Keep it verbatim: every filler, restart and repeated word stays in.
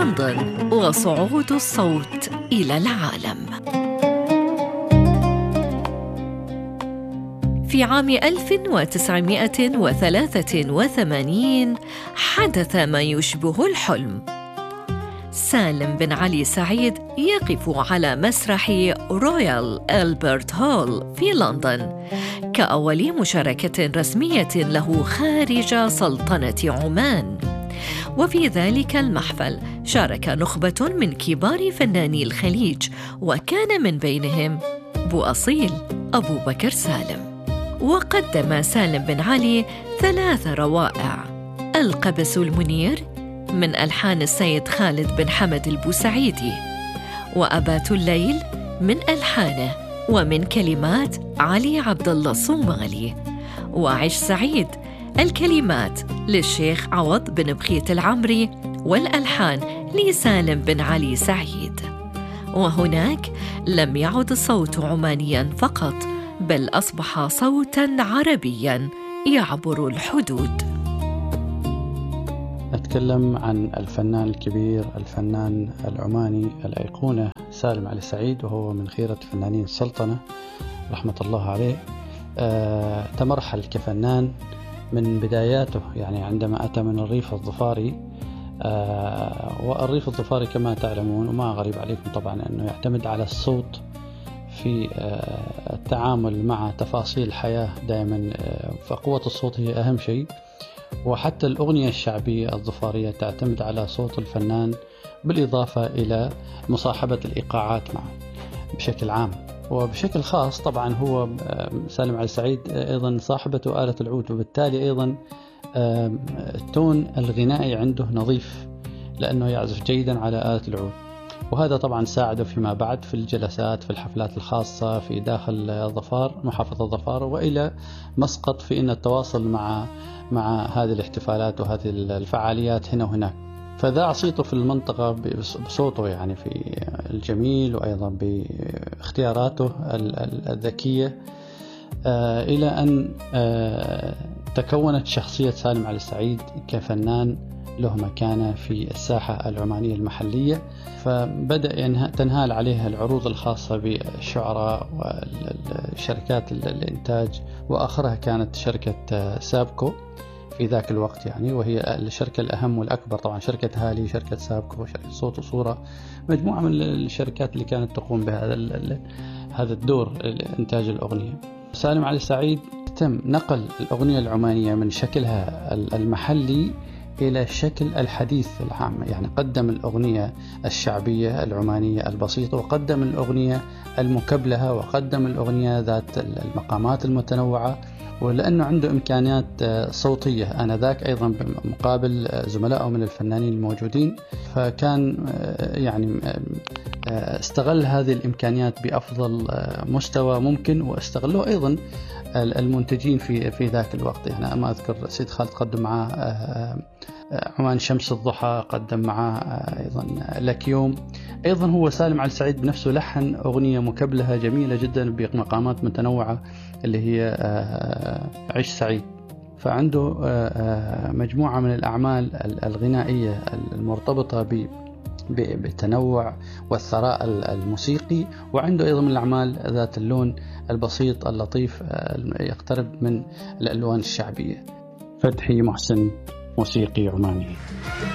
لندن وصعود الصوت إلى العالم. في عام ألف وتسعمائة وثلاثة وثمانين حدث ما يشبه الحلم. سالم بن علي سعيد يقف على مسرح رويال ألبرت هول في لندن كأول مشاركة رسمية له خارج سلطنة عمان. وفي ذلك المحفل شارك نخبة من كبار فناني الخليج، وكان من بينهم بوأصيل أبو بكر سالم. وقدم سالم بن علي ثلاث روائع: القبس المنير من ألحان السيد خالد بن حمد البوسعيدي، وأبات الليل من ألحانه ومن كلمات علي عبد الله الصومالي، وعش سعيد الكلمات للشيخ عوض بن بخيت العمري والألحان لسالم بن علي سعيد. وهناك لم يعد الصوت عمانياً فقط، بل أصبح صوتاً عربياً يعبر الحدود. أتكلم عن الفنان الكبير، الفنان العماني الأيقونة سالم علي سعيد، وهو من خيرة فنانين السلطنة رحمة الله عليه. آه، تمرحل كفنان من بداياته، يعني عندما أتى من الريف الظفاري. آه، والريف الظفاري كما تعلمون وما غريب عليكم طبعا أنه يعتمد على الصوت في آه التعامل مع تفاصيل الحياة دائما، آه فقوة الصوت هي أهم شيء. وحتى الأغنية الشعبية الظفارية تعتمد على صوت الفنان، بالإضافة إلى مصاحبة الإيقاعات معه بشكل عام. وبشكل خاص طبعا هو سالم علي سعيد أيضا صاحبته آلة العود، وبالتالي أيضا التون الغنائي عنده نظيف لأنه يعزف جيدا على آلة العود. وهذا طبعا ساعده فيما بعد في الجلسات، في الحفلات الخاصة في داخل ظفار، محافظة ظفار، وإلى مسقط في أن التواصل مع مع هذه الاحتفالات وهذه الفعاليات هنا وهناك. فذاع صيته في المنطقة بصوته يعني في الجميل، وأيضا باختياراته الذكية، إلى أن تكونت شخصية سالم علي سعيد كفنان له مكانة في الساحة العمانية المحلية. فبدأ تنهال عليها العروض الخاصة بالشعراء والشركات الإنتاج، وآخرها كانت شركة سابكو في ذاك الوقت، يعني وهي الشركة الأهم والأكبر طبعا، شركة هالي، شركة سابكو، شركة صوت وصورة، مجموعة من الشركات اللي كانت تقوم بهذا هذا الدور إنتاج الأغنية. سالم علي سعيد تم نقل الأغنية العمانية من شكلها المحلي إلى الشكل الحديث العام، يعني قدم الأغنية الشعبية العمانية البسيطة، وقدم الأغنية المكبلة، وقدم الأغنية ذات المقامات المتنوعة. ولأنه عنده إمكانيات صوتية آنذاك أيضا مقابل زملائه من الفنانين الموجودين، فكان يعني استغل هذه الإمكانيات بأفضل مستوى ممكن، واستغلوا أيضا المنتجين في في ذاك الوقت. يعني أما أذكر سيد خالد قدم معه عمان شمس الضحى، قدم معه أيضا لك يوم. أيضا هو سالم علي سعيد بنفسه لحن أغنية مكبلة جميلة جدا بمقامات متنوعة اللي هي عش سعيد. فعنده مجموعة من الأعمال الغنائية المرتبطة بالتنوع والثراء الموسيقي، وعنده أيضا من الأعمال ذات اللون البسيط اللطيف يقترب من الألوان الشعبية. فتحي محسن، موسيقي عماني.